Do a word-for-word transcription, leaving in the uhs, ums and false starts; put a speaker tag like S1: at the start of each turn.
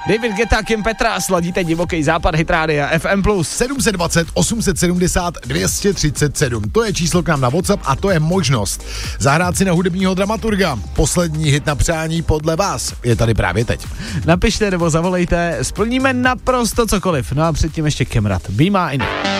S1: David Guetta, Kim Petra, sladíte divoký západ Hit Rádia F M plus.
S2: sedm set dvacet, osm set sedmdesát, dvě stě třicet sedm. To je číslo k nám na WhatsApp a to je možnost zahrát si na hudebního dramaturga. Poslední hit na přání podle vás je tady právě teď.
S1: Napište nebo zavolejte, splníme naprosto cokoliv. No a předtím ještě Kemrat. Be Mine.